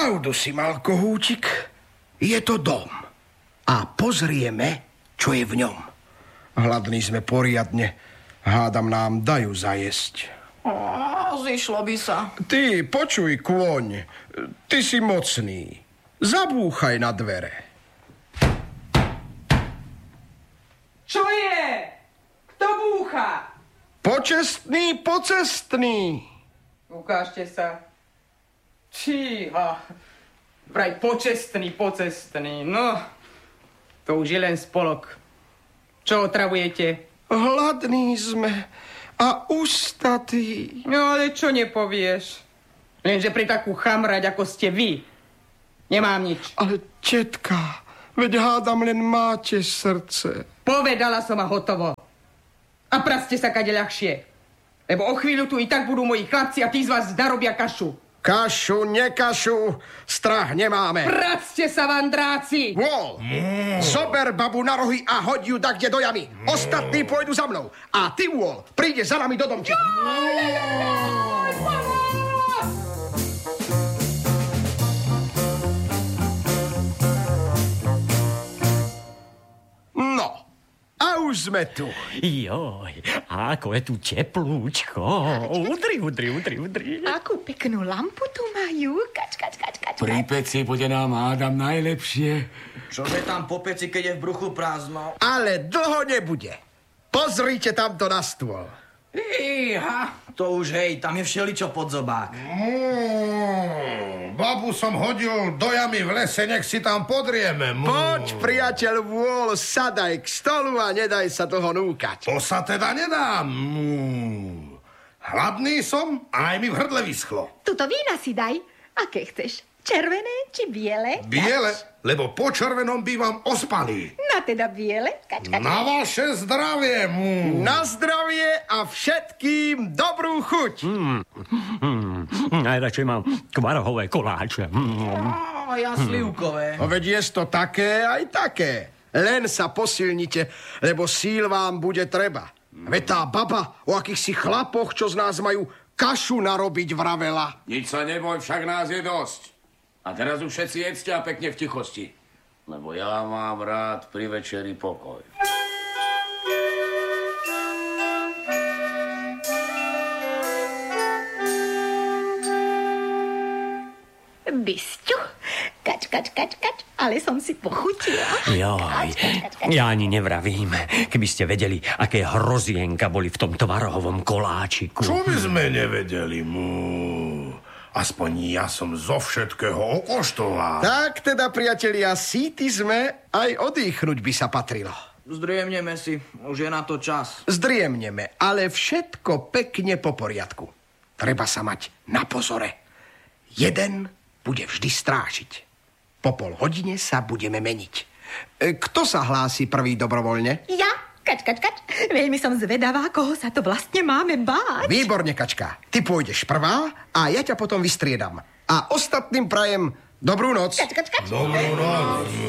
Pravdu si mal, kohúčik. Je to dom. A pozrieme, čo je v ňom. Hladní sme poriadne. Hádam, nám dajú zajesť. Zišlo by sa. Ty, počuj, kôň. Ty si mocný. Zabúchaj na dvere. Čo je? Kto búcha? Počestný, pocestný. Ukážte sa. Číha. Vraj počestný, pocestný. No, to už je len spolok. Čo otravujete? Hladní sme a ústatí. No, ale čo nepovieš? Lenže pri takú chamrať, ako ste vy, nemám nič. Ale tetka, veď hádam, len máte srdce. Povedala som a hotovo. A practe sa kade ľahšie. Lebo o chvíľu tu i tak budú moji chlapci a tí z vás narobia kašu. Kašu, nekašu, strach nemáme. Practe sa, vandráci! Vôľ! Zober babu na rohy a hoď ju dakde do jamy. Ostatní pôjdu za mnou. A ty, Vôľ, príde za nami do domčeku. No, a už sme tu. Joj, ako je tu teplúčko. Udri. Akú peknú lampu tu majú. Kač. Pri peci bude nám, hádam, najlepšie. Čože tam po peci, keď je v bruchu prázdno? Ale dlho nebude. Pozrite tamto na stôl. Iha, to už hej, tam je všeličo pod zobák. Babu som hodil do jamy v lese, nech si tam podrieme. Poď, priateľ Vôľ, sadaj k stolu a nedaj sa toho núkať. To sa teda nedá. Hladný som a aj mi v hrdle vyschlo. Tuto vína si daj. Aké chceš? Červené či biele? Biele, lebo po červenom bývam ospalý. Na teda biele. Kač. Na vaše zdravie. Na zdravie a všetkým dobrú chuť. Najradšej mám kvarohové koláče. Ja slivkové. No veď je to také aj také. Len sa posilnite, lebo síl vám bude treba. Veď tá baba o akýchsi chlapoch, čo z nás majú kašu narobiť, vravela. Nič sa neboj, však nás je dosť. A teraz už všetci jedzte a pekne v tichosti. Lebo ja mám rád pri večeri pokoj. Bysťu. Kač. Ale som si pochutila. Joj, ja ani nevravím. Keby ste vedeli, aké hrozienka boli v tom tvarohovom koláčiku. Čo by sme nevedeli, Aspoň ja som zo všetkého okoštoval. Tak teda, priatelia, síti sme, aj odýchnuť by sa patrilo. Zdriemneme si, už je na to čas. Zdriemneme, ale všetko pekne po poriadku. Treba sa mať na pozore. Jeden bude vždy strážiť. Po pol hodine sa budeme meniť. Kto sa hlási prvý dobrovoľne? Ja? Kač. Veľmi som zvedavá, koho sa to vlastne máme báť. Výborne, Kačka. Ty pôjdeš prvá a ja ťa potom vystriedam. A ostatným prajem dobrú noc. Kač. Dobrú noc.